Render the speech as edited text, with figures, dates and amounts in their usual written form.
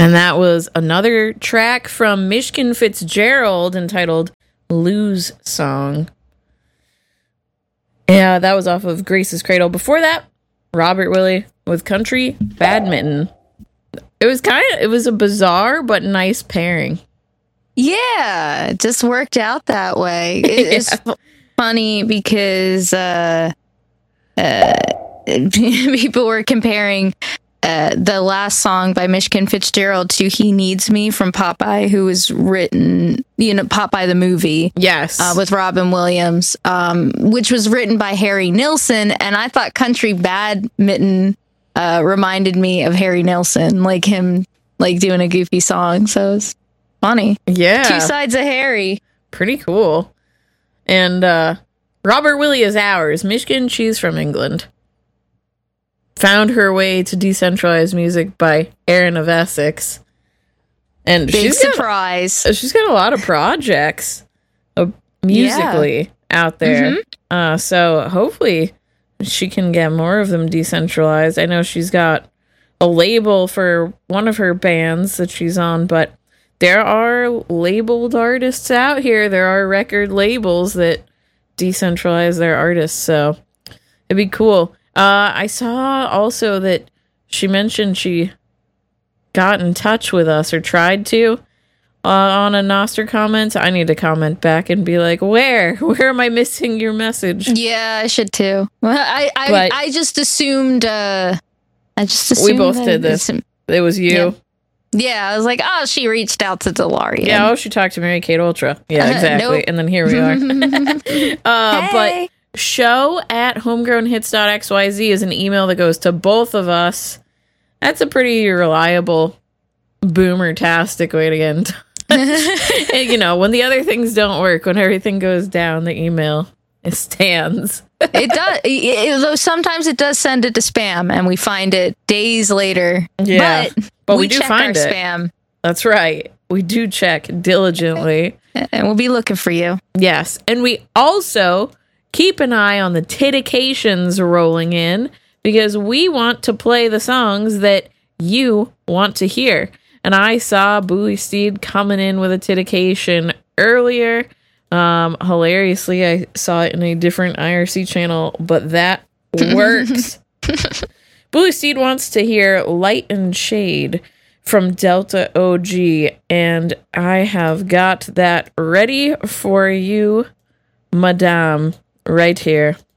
And that was another track from Mishkin Fitzgerald entitled Lose Song. Yeah, that was off of Grace's Cradle. Before that, Robert Willie with Country Badminton. It was a bizarre but nice pairing. Yeah, it just worked out that way. It's funny because people were comparing the last song by Mishkin Fitzgerald to He Needs Me from Popeye, who was written, Popeye the movie. Yes. With Robin Williams, which was written by Harry Nilsson. And I thought Country Badminton reminded me of Harry Nilsson, like him, like doing a goofy song. So it was funny. Yeah. Two sides of Harry. Pretty cool. And Robert Willie is ours. Mishkin, she's from England. Found her way to decentralized music by Aaron of Essex. And Big surprise. She's got a lot of projects musically out there. Mm-hmm. So hopefully she can get more of them decentralized. I know she's got a label for one of her bands that she's on, but there are labeled artists out here. There are record labels that decentralize their artists, so it'd be cool. I saw also that she mentioned she got in touch with us or tried to on a Noster comment. I need to comment back and be like, where am I missing your message? Yeah, I should too. Well, I just assumed. We both did this. It was you. Yeah, I was like, oh, she reached out to DeLorean. Yeah, she talked to Mary Kate Ultra. Yeah, exactly. Nope. And then here we are. Hey. But show@homegrownhits.xyz is an email that goes to both of us. That's a pretty reliable boomer-tastic way to get in touch. And, when the other things don't work, when everything goes down, the email, it stands. It does. Though sometimes it does send it to spam, and we find it days later. Yeah, but we do check find our it. Spam. That's right. We do check diligently. And we'll be looking for you. Yes. And we also keep an eye on the titications rolling in, because we want to play the songs that you want to hear. And I saw Bully Steed coming in with a titication earlier. Hilariously, I saw it in a different IRC channel, but that works. Bully Steed wants to hear Light and Shade from Delta OG, and I have got that ready for you, madame, right here.